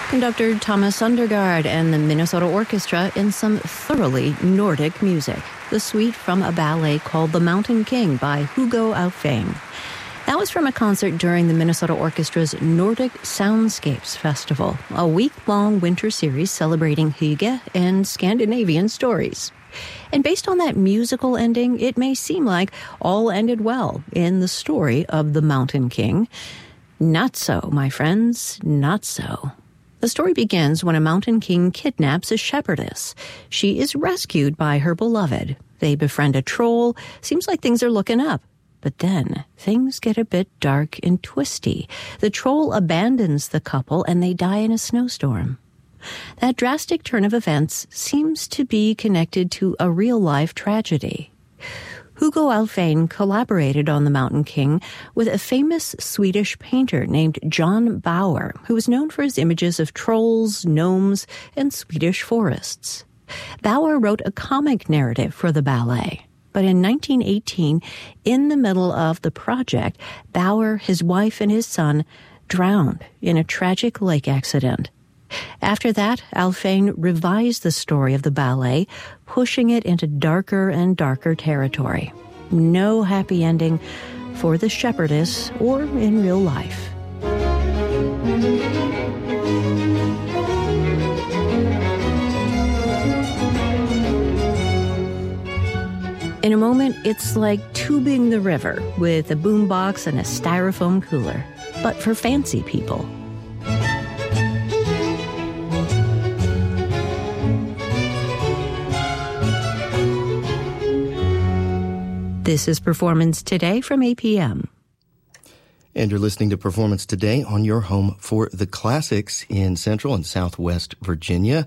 Conductor Thomas Sundergaard and the Minnesota Orchestra in some thoroughly Nordic music. The suite from a ballet called The Mountain King by Hugo Aufane. That was from a concert during the Minnesota Orchestra's Nordic Soundscapes Festival, a week-long winter series celebrating hygge and Scandinavian stories. And based on that musical ending, it may seem like all ended well in the story of the Mountain King. Not so, my friends, not so. The story begins when a mountain king kidnaps a shepherdess. She is rescued by her beloved. They befriend a troll. Seems like things are looking up. But then things get a bit dark and twisty. The troll abandons the couple and they die in a snowstorm. That drastic turn of events seems to be connected to a real-life tragedy. Hugo Aufane collaborated on The Mountain King with a famous Swedish painter named John Bauer, who was known for his images of trolls, gnomes, and Swedish forests. Bauer wrote a comic narrative for the ballet. But in 1918, in the middle of the project, Bauer, his wife, and his son drowned in a tragic lake accident. After that, Aufane revised the story of the ballet, pushing it into darker and darker territory. No happy ending for the shepherdess or in real life. In a moment, it's like tubing the river with a boombox and a styrofoam cooler, but for fancy people. This is Performance Today from APM. And you're listening to Performance Today on your home for the classics in Central and Southwest Virginia.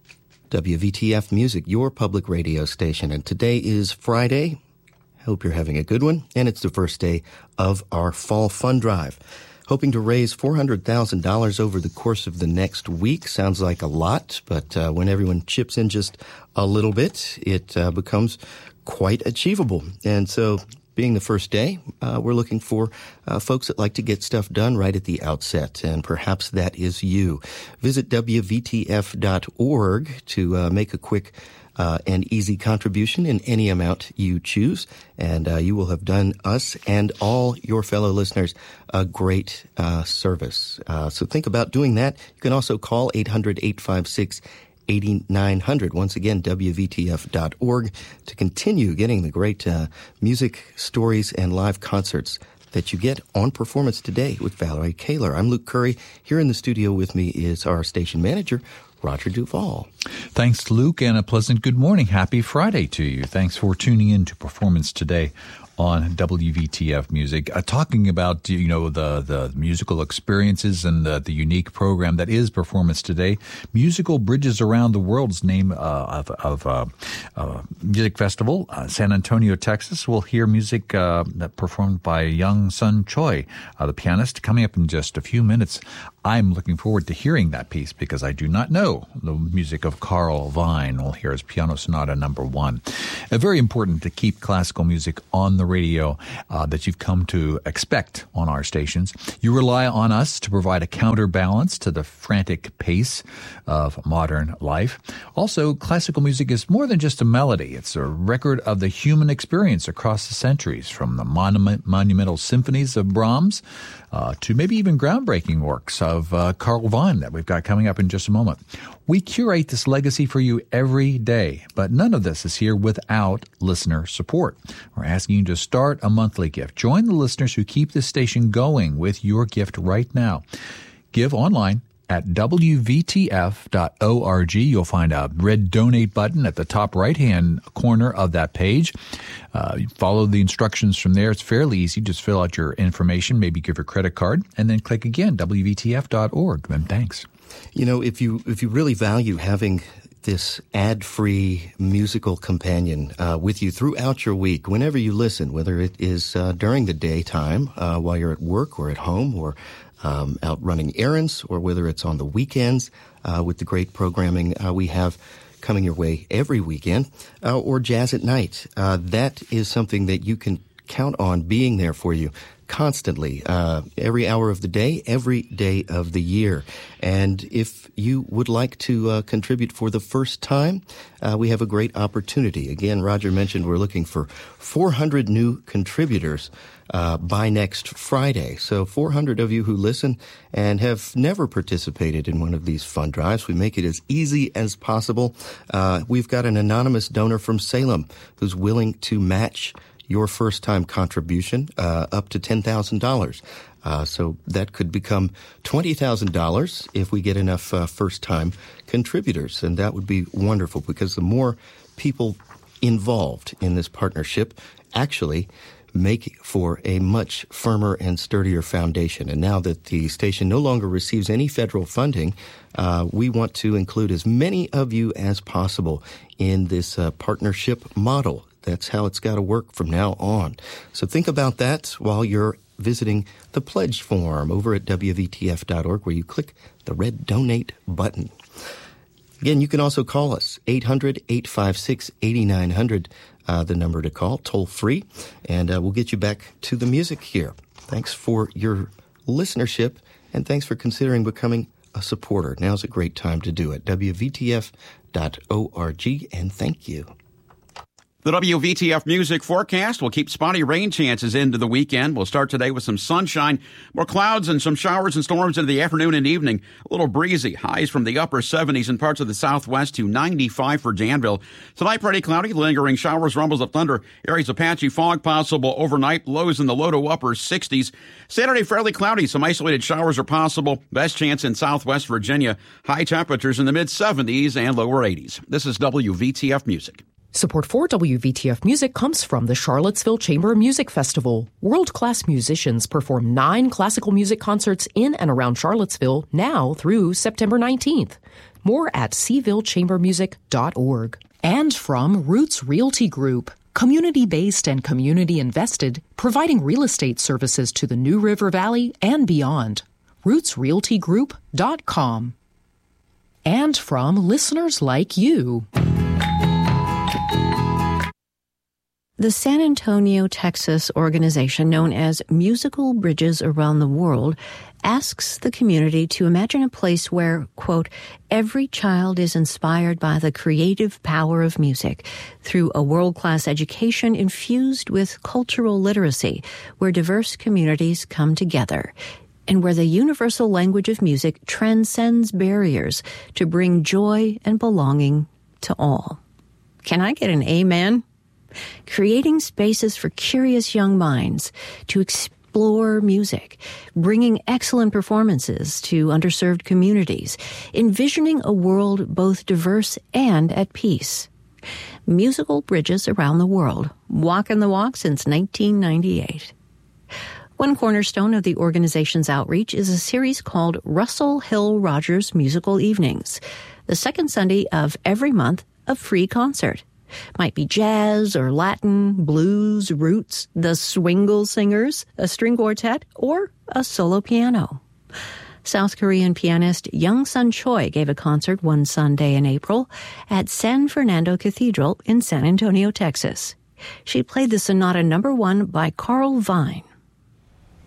WVTF Music, your public radio station. And today is Friday. Hope you're having a good one. And it's the first day of our Fall Fund Drive. Hoping to raise $400,000 over the course of the next week. Sounds like a lot, but when everyone chips in just a little bit, it becomes quite achievable. And so being the first day, we're looking for folks that like to get stuff done right at the outset, and perhaps that is you. Visit WVTF.org to make a quick and easy contribution in any amount you choose, and you will have done us and all your fellow listeners a great service. So think about doing that. You can also call 800-856-8900. Once again, WVTF.org to continue getting the great music, stories, and live concerts that you get on Performance Today with Valerie Kaler. I'm Luke Curry. Here in the studio with me is our station manager, Roger Duvall. Thanks, Luke, and a pleasant good morning. Happy Friday to you. Thanks for tuning in to Performance Today on WVTF Music, talking about, the musical experiences and the unique program that is Performance Today. Musical Bridges Around the World's name of music festival, San Antonio, Texas. We'll hear music that performed by Young Sun Choi, the pianist, coming up in just a few minutes. I'm looking forward to hearing that piece because I do not know the music of Carl Vine. We'll hear his Piano Sonata No. 1. Very important to keep classical music on the radio that you've come to expect on our stations. You rely on us to provide a counterbalance to the frantic pace of modern life. Also, classical music is more than just a melody. It's a record of the human experience across the centuries, from the monumental symphonies of Brahms to maybe even groundbreaking works of Carl Vine that we've got coming up in just a moment. We curate this legacy for you every day, but none of this is here without listener support. We're asking you to start a monthly gift. Join the listeners who keep this station going with your gift right now. Give online at WVTF.org. You'll find a red donate button at the top right-hand corner of that page. Follow the instructions from there. It's fairly easy. Just fill out your information, maybe give your credit card, and then click again, WVTF.org. And thanks. You know, if you really value having this ad-free musical companion with you throughout your week, whenever you listen, whether it is during the daytime while you're at work or at home or out running errands, or whether it's on the weekends with the great programming we have coming your way every weekend, or jazz at night. That is something that you can count on being there for you constantly, every hour of the day, every day of the year. And if you would like to contribute for the first time, we have a great opportunity. Again, Roger mentioned we're looking for 400 new contributors by next Friday. So 400 of you who listen and have never participated in one of these fund drives, we make it as easy as possible. We've got an anonymous donor from Salem who's willing to match your first-time contribution up to $10,000. So that could become $20,000 if we get enough first-time contributors. And that would be wonderful because the more people involved in this partnership actually make for a much firmer and sturdier foundation. And now that the station no longer receives any federal funding, we want to include as many of you as possible in this partnership model. That's how it's got to work from now on. So think about that while you're visiting the pledge form over at WVTF.org, where you click the red donate button. Again, you can also call us, 800-856-8900, the number to call, toll free, and we'll get you back to the music here. Thanks for your listenership, and thanks for considering becoming a supporter. Now's a great time to do it. WVTF.org, and thank you. The WVTF music forecast will keep spotty rain chances into the weekend. We'll start today with some sunshine, more clouds and some showers and storms into the afternoon and evening. A little breezy, highs from the upper 70s in parts of the southwest to 95 for Danville. Tonight, pretty cloudy, lingering showers, rumbles of thunder, areas of patchy fog possible overnight, lows in the low to upper 60s. Saturday, fairly cloudy, some isolated showers are possible. Best chance in southwest Virginia. High temperatures in the mid-70s and lower 80s. This is WVTF Music. Support for WVTF Music comes from the Charlottesville Chamber Music Festival. World-class musicians perform 9 classical music concerts in and around Charlottesville now through September 19th. More at sevillechambermusic.org. And from Roots Realty Group, community-based and community-invested, providing real estate services to the New River Valley and beyond. rootsrealtygroup.com. And from listeners like you. The San Antonio, Texas organization known as Musical Bridges Around the World asks the community to imagine a place where, quote, every child is inspired by the creative power of music through a world-class education infused with cultural literacy, where diverse communities come together, and where the universal language of music transcends barriers to bring joy and belonging to all. Can I get an amen? Creating spaces for curious young minds to explore music, bringing excellent performances to underserved communities, envisioning a world both diverse and at peace. Musical Bridges Around the World, walking the walk since 1998. One cornerstone of the organization's outreach is a series called Russell Hill Rogers Musical Evenings, the second Sunday of every month, a free concert. Might be jazz or Latin, blues, roots, the Swingle Singers, a string quartet, or a solo piano. South Korean pianist Young Sun Choi gave a concert one Sunday in April at San Fernando Cathedral in San Antonio, Texas. She played the Sonata No. 1 by Carl Vine.